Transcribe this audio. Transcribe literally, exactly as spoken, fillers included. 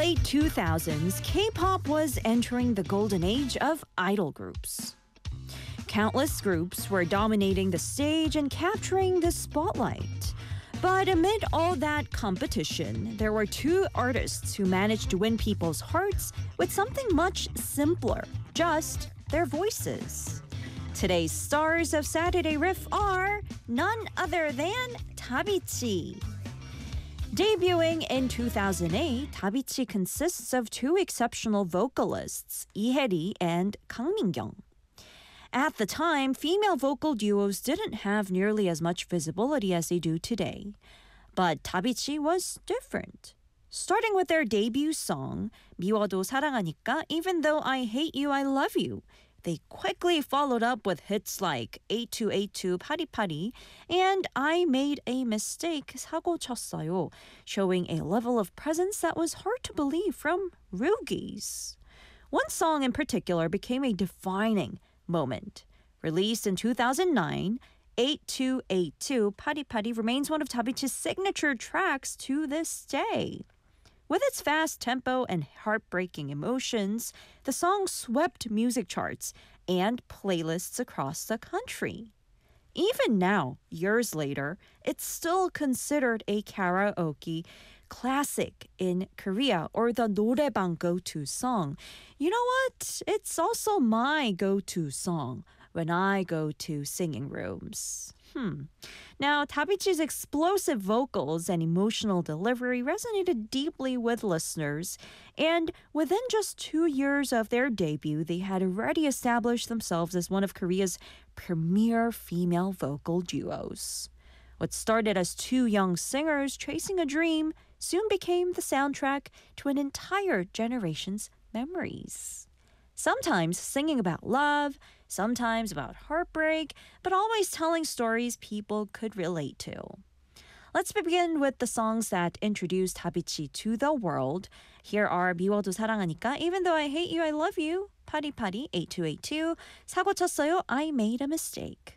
late two thousands, K-pop was entering the golden age of idol groups. Countless groups were dominating the stage and capturing the spotlight. But amid all that competition, there were two artists who managed to win people's hearts with something much simpler, just their voices. Today's stars of Saturday Riff are none other than Davichi. Debuting in two thousand eight, Davichi consists of two exceptional vocalists, Lee Hae-ri and Kang Min-kyung. At the time, female vocal duos didn't have nearly as much visibility as they do today. But Davichi was different. Starting with their debut song, 미워도 사랑하니까, Even Though I Hate You, I Love You, they quickly followed up with hits like eighty-two eighty-two 파리파리 and I Made a Mistake 사고 쳤어요, showing a level of presence that was hard to believe from rookies. One song in particular became a defining moment. Released in two thousand nine, eighty-two eighty-two 파리파리 remains one of Davichi's signature tracks to this day. With its fast tempo and heartbreaking emotions, the song swept music charts and playlists across the country. Even now, years later, it's still considered a karaoke classic in Korea or the 노래방 go-to song. You know what? It's also my go-to song when I go to singing rooms. Hmm. Now, Davichi's explosive vocals and emotional delivery resonated deeply with listeners, and within just two years of their debut, they had already established themselves as one of Korea's premier female vocal duos. What started as two young singers chasing a dream soon became the soundtrack to an entire generation's memories. Sometimes singing about love, sometimes about heartbreak, but always telling stories people could relate to. Let's begin with the songs that introduced Davichi to the world. Here are 미워도 사랑하니까, Even Though I Hate You, I Love You, 파리파리 eighty-two eighty-two, 사고 쳤어요, I Made a Mistake.